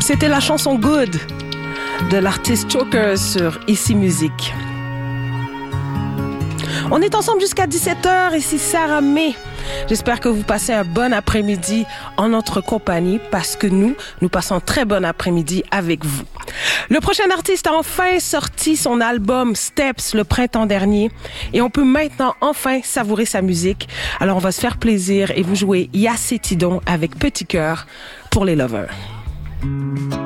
C'était la chanson Good de l'artiste Chokers sur Ici Musique. On est ensemble jusqu'à 17h, ici Sarah May. J'espère que vous passez un bon après-midi en notre compagnie parce que nous passons un très bon après-midi avec vous. Le prochain artiste a enfin sorti son album Steps le printemps dernier et on peut maintenant enfin savourer sa musique. Alors on va se faire plaisir et vous jouer Yacetidon avec Petit Cœur pour les lovers.